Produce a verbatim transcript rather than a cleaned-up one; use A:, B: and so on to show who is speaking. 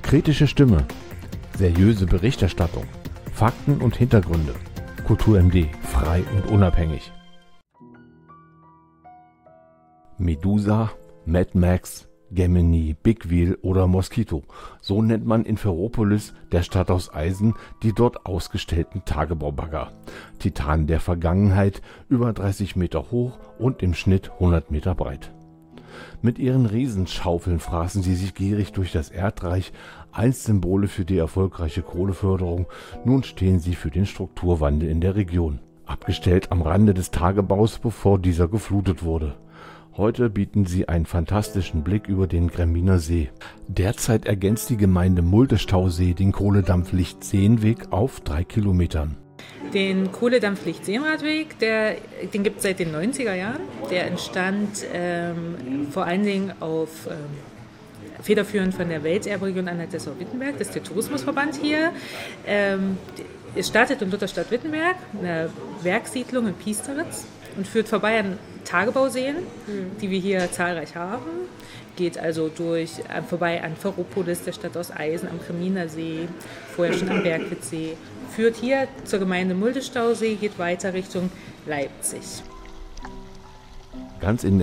A: Kritische Stimme, seriöse Berichterstattung, Fakten und Hintergründe. Kultur M D, frei und unabhängig. Medusa, Mad Max, Gemini, Big Wheel oder Mosquito. So nennt man in Ferropolis, der Stadt aus Eisen, die dort ausgestellten Tagebaubagger. Titanen der Vergangenheit, über dreißig Meter hoch und im Schnitt hundert Meter breit. Mit ihren Riesenschaufeln fraßen sie sich gierig durch das Erdreich, einst Symbole für die erfolgreiche Kohleförderung, nun stehen sie für den Strukturwandel in der Region. Abgestellt am Rande des Tagebaus, bevor dieser geflutet wurde. Heute bieten sie einen fantastischen Blick über den Gremminer See. Derzeit ergänzt die Gemeinde Mulde-Stausee den Kohledampf-Licht-Seenweg auf drei Kilometern.
B: Den Kohledampf-Licht-Seenradweg, der, den gibt es seit den neunziger Jahren. Der entstand ähm, vor allen Dingen auf ähm, federführend von der Welterberegion Anhalt-Dessau-Wittenberg, das ist der Tourismusverband hier. Ähm, es startet in Lutherstadt Wittenberg, einer Werksiedlung in Piesteritz, und führt vorbei an Tagebauseen, mhm. die wir hier zahlreich haben. Geht also durch, äh, vorbei an Ferropolis, der Stadt aus Eisen, am Gremminer See, vorher schon am Bergwitzsee. Führt hier zur Gemeinde Mulde-Stausee, geht weiter Richtung Leipzig.
A: Ganz in